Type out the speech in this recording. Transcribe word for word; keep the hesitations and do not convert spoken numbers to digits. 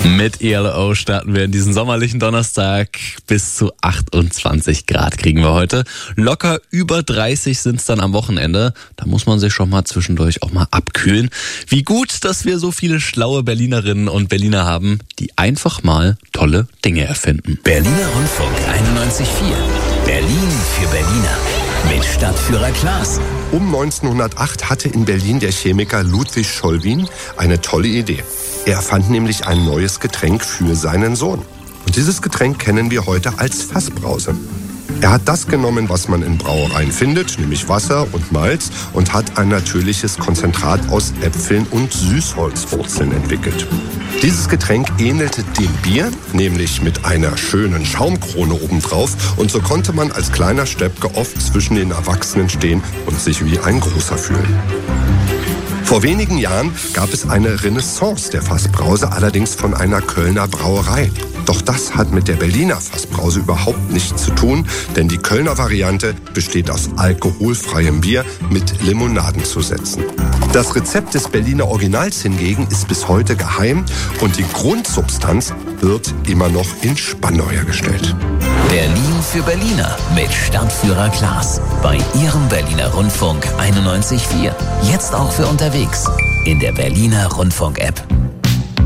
Mit E L O starten wir in diesen sommerlichen Donnerstag. Bis zu achtundzwanzig Grad kriegen wir heute. Locker über dreißig sind es dann am Wochenende. Da muss man sich schon mal zwischendurch auch mal abkühlen. Wie gut, dass wir so viele schlaue Berlinerinnen und Berliner haben, die einfach mal tolle Dinge erfinden. Berliner Rundfunk einundneunzig Komma vier. Berlin für Berliner. Mit Stadtführer Klaas. Um neunzehnhundertacht hatte in Berlin der Chemiker Ludwig Scholwin eine tolle Idee. Er erfand nämlich ein neues Getränk für seinen Sohn. Und dieses Getränk kennen wir heute als Fassbrause. Er hat das genommen, was man in Brauereien findet, nämlich Wasser und Malz, und hat ein natürliches Konzentrat aus Äpfeln und Süßholzwurzeln entwickelt. Dieses Getränk ähnelte dem Bier, nämlich mit einer schönen Schaumkrone obendrauf, und so konnte man als kleiner Steppke oft zwischen den Erwachsenen stehen und sich wie ein Großer fühlen. Vor wenigen Jahren gab es eine Renaissance der Fassbrause, allerdings von einer Kölner Brauerei. Doch das hat mit der Berliner Fassbrause überhaupt nichts zu tun, denn die Kölner Variante besteht aus alkoholfreiem Bier mit Limonadenzusätzen. Das Rezept des Berliner Originals hingegen ist bis heute geheim und die Grundsubstanz wird immer noch in Spandau hergestellt. Berlin für Berliner mit Stadtführer Klaas bei Ihrem Berliner Rundfunk einundneunzig Komma vier. Jetzt auch für unterwegs in der Berliner Rundfunk-App.